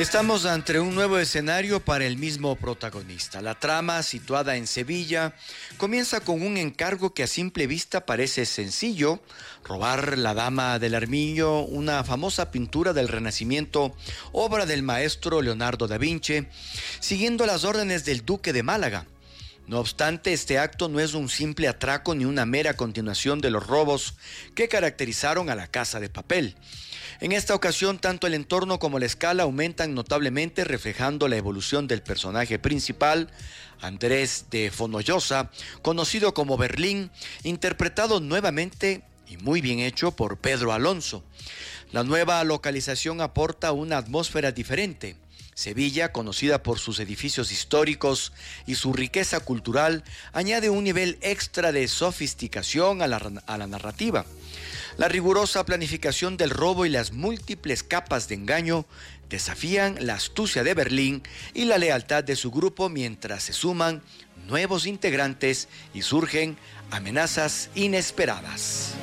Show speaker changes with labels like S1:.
S1: Estamos ante un nuevo escenario para el mismo protagonista. La trama, situada en Sevilla, comienza con un encargo que a simple vista parece sencillo: robar la Dama del Armiño, una famosa pintura del Renacimiento, obra del maestro Leonardo da Vinci, siguiendo las órdenes del Duque de Málaga. No obstante, este acto no es un simple atraco ni una mera continuación de los robos que caracterizaron a la Casa de Papel. En esta ocasión, tanto el entorno como la escala aumentan notablemente, reflejando la evolución del personaje principal, Andrés de Fonollosa, conocido como Berlín, interpretado nuevamente y muy bien hecho por Pedro Alonso. La nueva localización aporta una atmósfera diferente. Sevilla, conocida por sus edificios históricos y su riqueza cultural, añade un nivel extra de sofisticación a la narrativa. La rigurosa planificación del robo y las múltiples capas de engaño desafían la astucia de Berlín y la lealtad de su grupo, mientras se suman nuevos integrantes y surgen amenazas inesperadas.